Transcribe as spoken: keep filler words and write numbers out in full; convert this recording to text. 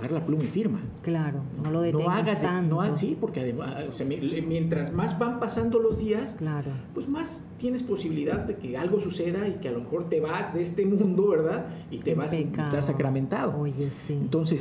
agarra la pluma y firma. Claro, no lo detengas no hagas, tanto. No así, porque además, o sea, mientras más van pasando los días, claro. pues más tienes posibilidad de que algo suceda y que a lo mejor te vas de este mundo, ¿verdad? Y te vas a estar sacramentado. Oye, sí. Entonces,